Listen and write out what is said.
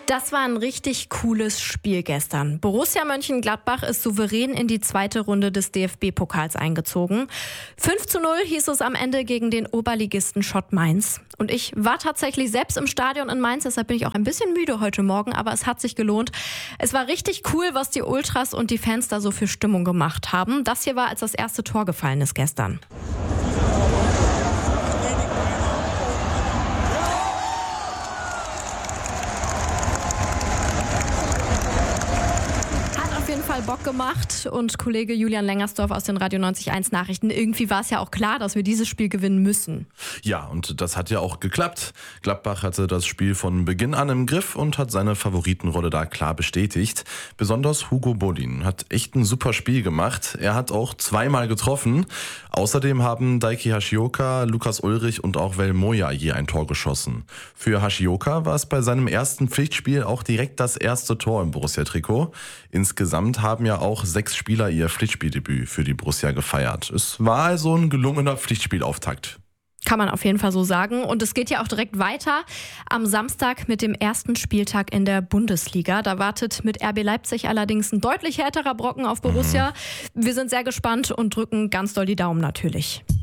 Das war ein richtig cooles Spiel gestern. Borussia Mönchengladbach ist souverän in die zweite Runde des DFB-Pokals eingezogen. 5:0 hieß es am Ende gegen den Oberligisten Schott Mainz. Und ich war tatsächlich selbst im Stadion in Mainz, deshalb bin ich auch ein bisschen müde heute Morgen, aber es hat sich gelohnt. Es war richtig cool, was die Ultras und die Fans da so für Stimmung gemacht haben. Das hier war, als das erste Tor gefallen ist gestern. Auf jeden Fall Bock gemacht und Kollege Julian Lengersdorf aus den Radio 90.1 Nachrichten. Irgendwie war es ja auch klar, dass wir dieses Spiel gewinnen müssen. Ja, und das hat ja auch geklappt. Gladbach hatte das Spiel von Beginn an im Griff und hat seine Favoritenrolle da klar bestätigt. Besonders Hugo Bodin hat echt ein super Spiel gemacht. Er hat auch zweimal getroffen. Außerdem haben Daiki Hashioka, Lukas Ullrich und auch Vel Moya je ein Tor geschossen. Für Hashioka war es bei seinem ersten Pflichtspiel auch direkt das erste Tor im Borussia-Trikot. Insgesamt haben ja auch 6 Spieler ihr Pflichtspieldebüt für die Borussia gefeiert. Es war also ein gelungener Pflichtspielauftakt. Kann man auf jeden Fall so sagen. Und es geht ja auch direkt weiter am Samstag mit dem ersten Spieltag in der Bundesliga. Da wartet mit RB Leipzig allerdings ein deutlich härterer Brocken auf Borussia. Wir sind sehr gespannt und drücken ganz doll die Daumen natürlich.